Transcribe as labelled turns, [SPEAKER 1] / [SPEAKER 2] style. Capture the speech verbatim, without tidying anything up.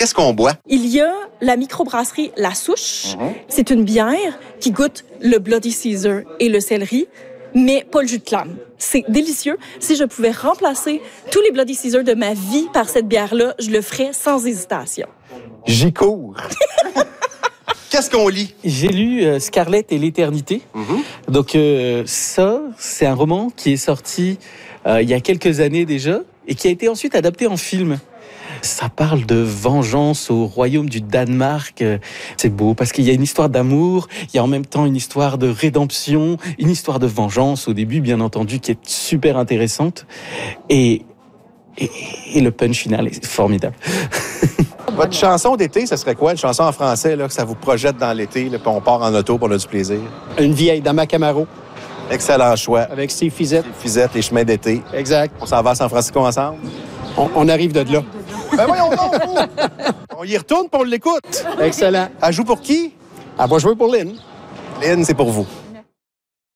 [SPEAKER 1] Qu'est-ce qu'on boit?
[SPEAKER 2] Il y a la microbrasserie La Souche.
[SPEAKER 1] Mm-hmm.
[SPEAKER 2] C'est une bière qui goûte le Bloody Caesar et le céleri, mais pas le jus de clame. C'est délicieux. Si je pouvais remplacer tous les Bloody Caesar de ma vie par cette bière-là, je le ferais sans hésitation.
[SPEAKER 1] J'y cours. Qu'est-ce qu'on lit?
[SPEAKER 3] J'ai lu euh, Scarlett et l'éternité.
[SPEAKER 1] Mm-hmm.
[SPEAKER 3] Donc euh, ça, c'est un roman qui est sorti euh, il y a quelques années déjà et qui a été ensuite adapté en film. Ça parle de vengeance au royaume du Danemark. C'est beau parce qu'il y a une histoire d'amour, il y a en même temps une histoire de rédemption, une histoire de vengeance au début, bien entendu, qui est super intéressante. Et, et, et le punch final est formidable.
[SPEAKER 1] Votre chanson d'été, ça serait quoi? Une chanson en français, là, que ça vous projette dans l'été, là, puis on part en auto pour on a du plaisir.
[SPEAKER 4] Une vieille dans ma Camaro.
[SPEAKER 1] Excellent choix.
[SPEAKER 4] Avec Steve Fizette.
[SPEAKER 1] Les Fizettes, les chemins d'été.
[SPEAKER 4] Exact.
[SPEAKER 1] On s'en va à San Francisco ensemble?
[SPEAKER 4] On, on arrive de là.
[SPEAKER 1] Ben voyons donc, vous! On y retourne pour on l'écoute.
[SPEAKER 4] Excellent.
[SPEAKER 1] Elle joue pour qui?
[SPEAKER 4] Elle va jouer pour Lynn.
[SPEAKER 1] Lynn, c'est pour vous.